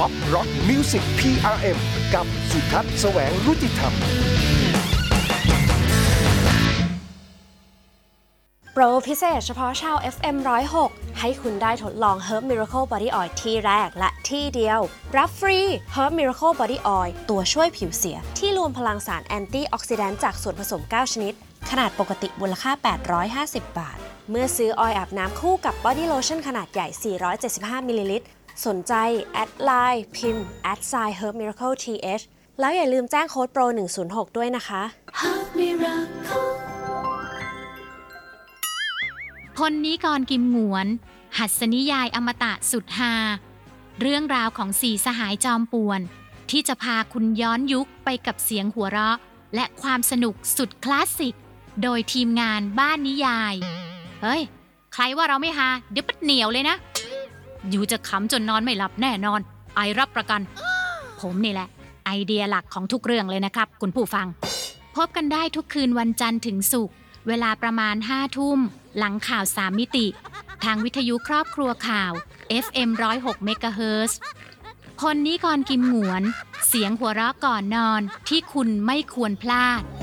Pop Rock Music PRM กับสุทัศน์แสวงรุจิธรรมโปรพิเศษเฉพาะชาว FM 106 ให้คุณได้ทดลอง Herb Miracle Body Oil ที่แรกและที่เดียวรับฟรี Herb Miracle Body Oil ตัวช่วยผิวเสียที่รวมพลังสารแอนตี้ออกซิแดนต์จากส่วนผสม 9 ชนิดขนาดปกติมูลค่า 850 บาทเมื่อซื้อออยล์อาบน้ำคู่กับ Body Lotion ขนาดใหญ่ 475 มิลลิลิตรสนใจแอดไลน์พิมพ์ @Herb Miracle TH แล้วอย่าลืมแจ้งโค้ดโปร106ด้วยนะคะ Herb Miracle พลนิกรกิมหงวนหัสนิยายอมตะสุดฮาเรื่องราวของ4สหายจอมป่วนที่จะพาคุณย้อนยุคไปกับเสียงหัวเราะและความสนุกสุดคลาสสิกโดยทีมงานบ้านนิยายเฮ้ยใครว่าเราไม่ฮาเดี๋ยวปัดเหนียวเลยนะอยู่จะขำจนนอนไม่หลับแน่นอนไอรับประกันผมนี่แหละไอเดียหลักของทุกเรื่องเลยนะครับคุณผู้ฟังพบกันได้ทุกคืนวันจันทร์ถึงศุกร์เวลาประมาณ 5 ทุ่มหลังข่าว3มิติทางวิทยุครอบครัวข่าว FM 106 เมกะเฮิรตซ์พลนิกรกิมหงวนเสียงหัวเราะก่อนนอนที่คุณไม่ควรพลาด